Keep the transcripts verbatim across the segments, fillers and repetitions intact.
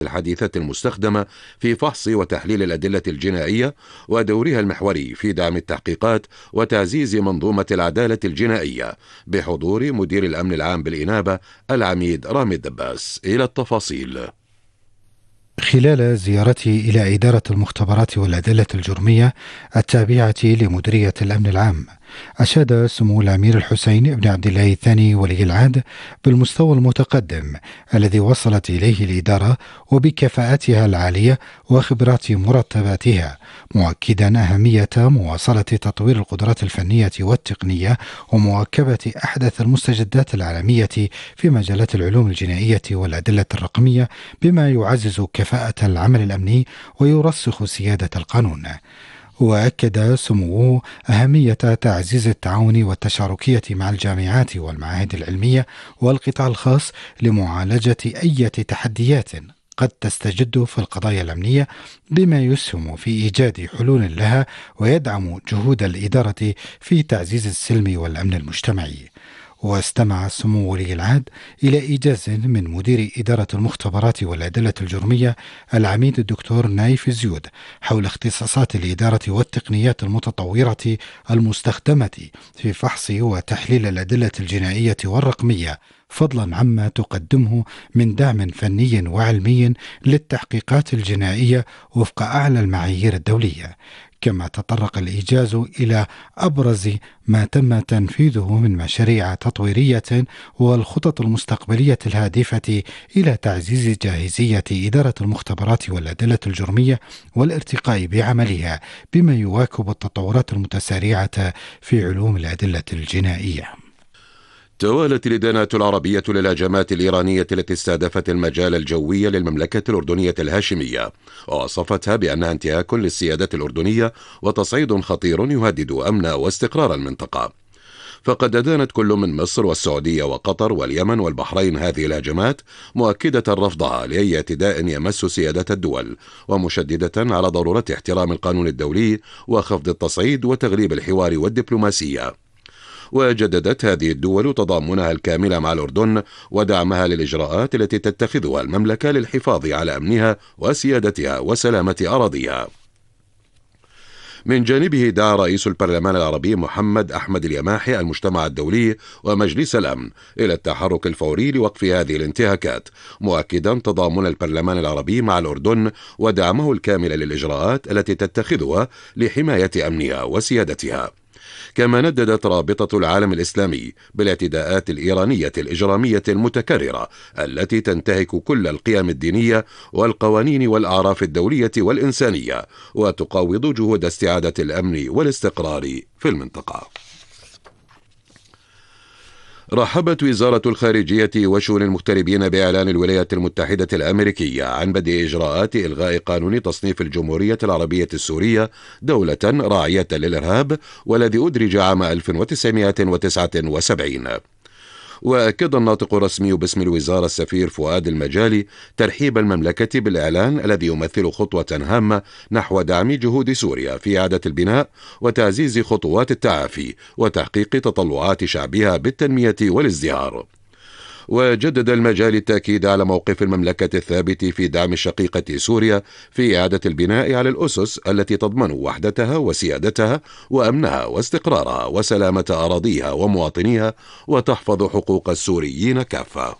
الحديثة المستخدمة في فحص وتحليل الأدلة الجنائية ودورها المحوري في دعم التحقيقات وتعزيز منظومة العدالة الجنائية، بحضور مدير الأمن العام بالإنابة العميد رامي الدباس. إلى التفاصيل. خلال زيارته إلى إدارة المختبرات والأدلة الجرمية التابعة لمديرية الأمن العام، أشاد سمو الأمير الحسين بن عبد الله الثاني ولي العهد بالمستوى المتقدم الذي وصلت إليه الإدارة وبكفاءتها العالية وخبرات مرتباتها، مؤكدا أهمية مواصلة تطوير القدرات الفنية والتقنية ومواكبة أحدث المستجدات العالمية في مجالات العلوم الجنائية والأدلة الرقمية، بما يعزز كفاءة العمل الأمني ويرسخ سيادة القانون. وأكد سموه أهمية تعزيز التعاون والتشاركية مع الجامعات والمعاهد العلمية والقطاع الخاص لمعالجة أي تحديات قد تستجد في القضايا الأمنية، بما يسهم في إيجاد حلول لها ويدعم جهود الإدارة في تعزيز السلم والأمن المجتمعي. واستمع سمو ولي العهد إلى إيجاز من مدير إدارة المختبرات والأدلة الجرمية العميد الدكتور نايف زيود حول اختصاصات الإدارة والتقنيات المتطورة المستخدمة في فحص وتحليل الأدلة الجنائية والرقمية، فضلا عما تقدمه من دعم فني وعلمي للتحقيقات الجنائية وفق أعلى المعايير الدولية. كما تطرق الإيجاز إلى أبرز ما تم تنفيذه من مشاريع تطويرية والخطط المستقبلية الهادفة إلى تعزيز جاهزية إدارة المختبرات والأدلة الجرمية والارتقاء بعملها، بما يواكب التطورات المتسارعة في علوم الأدلة الجنائية. توالت الإدانات العربية للهجمات الإيرانية التي استهدفت المجال الجوي للمملكة الأردنية الهاشمية، ووصفتها بأنها انتهاك للسيادة الأردنية وتصعيد خطير يهدد أمن واستقرار المنطقة. فقد أدانت كل من مصر والسعودية وقطر واليمن والبحرين هذه الهجمات، مؤكدة رفضها لأي اعتداء يمس سيادة الدول، ومشددة على ضرورة احترام القانون الدولي وخفض التصعيد وتغليب الحوار والدبلوماسية. وجددت هذه الدول تضامنها الكامل مع الأردن ودعمها للإجراءات التي تتخذها المملكة للحفاظ على أمنها وسيادتها وسلامة أراضيها. من جانبه دعا رئيس البرلمان العربي محمد أحمد اليماحي المجتمع الدولي ومجلس الأمن إلى التحرك الفوري لوقف هذه الانتهاكات، مؤكدا تضامن البرلمان العربي مع الأردن ودعمه الكامل للإجراءات التي تتخذها لحماية أمنها وسيادتها. كما نددت رابطة العالم الإسلامي بالاعتداءات الإيرانية الإجرامية المتكررة التي تنتهك كل القيم الدينية والقوانين والأعراف الدولية والإنسانية، وتقاوض جهود استعادة الأمن والاستقرار في المنطقة. رحبت وزارة الخارجية وشؤون المغتربين بإعلان الولايات المتحدة الأمريكية عن بدء إجراءات إلغاء قانون تصنيف الجمهورية العربية السورية دولة راعية للإرهاب، والذي أدرج عام ألف وتسعمائة وتسعة وسبعين. وأكد الناطق الرسمي باسم الوزارة السفير فؤاد المجالي ترحيب المملكة بالإعلان الذي يمثل خطوة هامة نحو دعم جهود سوريا في إعادة البناء وتعزيز خطوات التعافي وتحقيق تطلعات شعبها بالتنمية والازدهار. وجدد المجال التأكيد على موقف المملكة الثابت في دعم الشقيقة سوريا في إعادة البناء على الأسس التي تضمن وحدتها وسيادتها وأمنها واستقرارها وسلامة أراضيها ومواطنيها، وتحفظ حقوق السوريين كافة.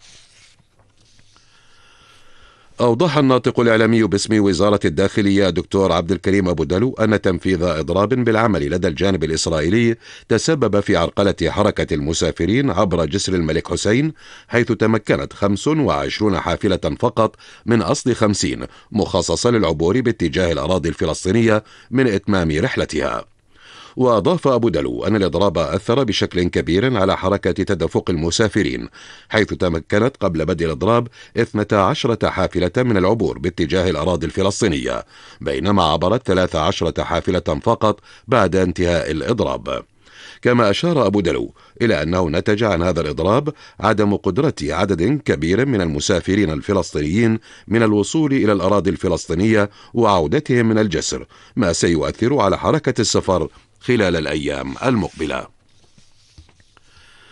أوضح الناطق الإعلامي باسم وزارة الداخلية دكتور عبد الكريم أبو دلو أن تنفيذ إضراب بالعمل لدى الجانب الإسرائيلي تسبب في عرقلة حركة المسافرين عبر جسر الملك حسين، حيث تمكنت خمس وعشرين حافلة فقط من أصل خمسين مخصصة للعبور باتجاه الأراضي الفلسطينية من إتمام رحلتها. وأضاف أبو دلو أن الإضراب أثر بشكل كبير على حركة تدفق المسافرين، حيث تمكنت قبل بدء الإضراب اثنتا عشرة حافلة من العبور باتجاه الأراضي الفلسطينية، بينما عبرت ثلاث عشرة حافلة فقط بعد انتهاء الإضراب. كما أشار أبو دلو إلى أنه نتج عن هذا الإضراب عدم قدرة عدد كبير من المسافرين الفلسطينيين من الوصول إلى الأراضي الفلسطينية وعودتهم من الجسر، ما سيؤثر على حركة السفر خلال الأيام المقبلة.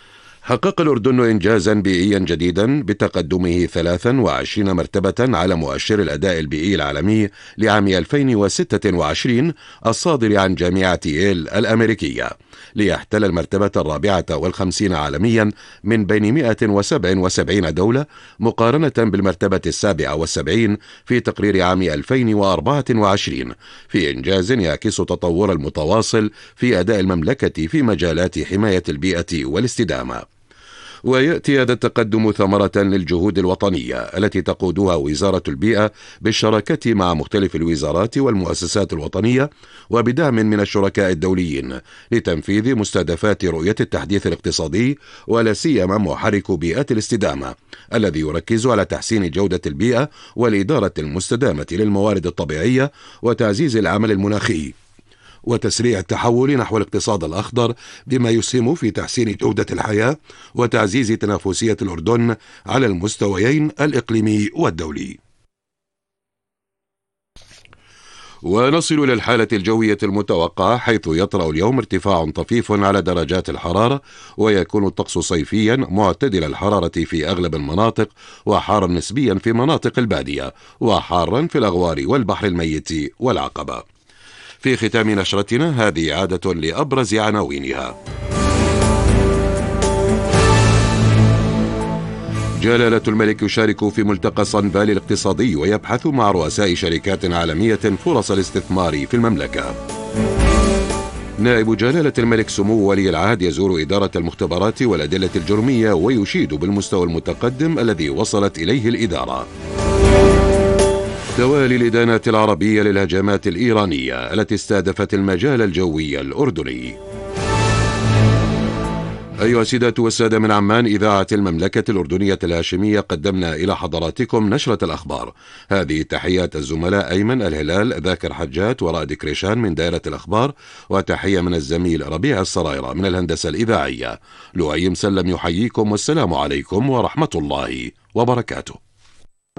حقق الأردن إنجازا بيئيا جديدا بتقدمه ثلاث وعشرين مرتبة على مؤشر الأداء البيئي العالمي لعام ألفين وستة وعشرين الصادر عن جامعة ييل الأمريكية، ليحتل المرتبة الرابعة والخمسين عالميا من بين مئة وسبعة وسبعين دولة، مقارنة بالمرتبة السابعة والسبعين في تقرير عام ألفين وأربعة وعشرين، في إنجاز يعكس تطور المتواصل في أداء المملكة في مجالات حماية البيئة والاستدامة. ويأتي هذا التقدم ثمرة للجهود الوطنية التي تقودها وزارة البيئة بالشراكة مع مختلف الوزارات والمؤسسات الوطنية وبدعم من الشركاء الدوليين لتنفيذ مستهدفات رؤية التحديث الاقتصادي، ولا سيما محرك بيئة الاستدامة الذي يركز على تحسين جودة البيئة والإدارة المستدامة للموارد الطبيعية وتعزيز العمل المناخي وتسريع التحول نحو الاقتصاد الأخضر، بما يسهم في تحسين جودة الحياة وتعزيز تنافسية الأردن على المستويين الإقليمي والدولي. ونصل إلى الحالة الجوية المتوقعة، حيث يطرأ اليوم ارتفاع طفيف على درجات الحرارة، ويكون الطقس صيفيا معتدل الحرارة في أغلب المناطق، وحارا نسبيا في مناطق البادية، وحارا في الأغوار والبحر الميت والعقبة. في ختام نشرتنا هذه عادة لأبرز عناوينها. جلالة الملك يشارك في ملتقى صنبال الاقتصادي ويبحث مع رؤساء شركات عالمية فرص الاستثمار في المملكة. نائب جلالة الملك سمو ولي العهد يزور إدارة المختبرات والأدلة الجرمية ويشيد بالمستوى المتقدم الذي وصلت إليه الإدارة. توالي الإدانات العربية للهجمات الإيرانية التي استهدفت المجال الجوي الأردني. أيها السيدات والسادة، من عمان إذاعة المملكة الأردنية الهاشمية قدمنا إلى حضراتكم نشرة الأخبار. هذه تحيات الزملاء أيمن الهلال، ذاكر حجات ورائد كريشان من دائرة الأخبار، وتحية من الزميل ربيع السرايرة من الهندسة الإذاعية. لؤي مسلم يحييكم، والسلام عليكم ورحمة الله وبركاته.